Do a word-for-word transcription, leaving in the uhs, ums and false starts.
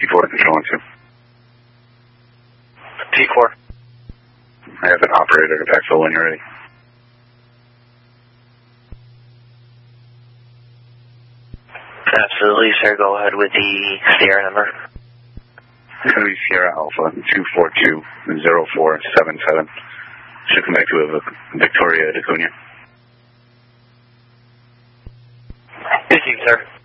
four, control one two. T four. I have an operator to backfill when you're ready. Absolutely, sir. Go ahead with the Sierra number. It's going to be Sierra Alpha two four two zero four seven seven. Should come back to a Victoria Dacunia. Received, sir.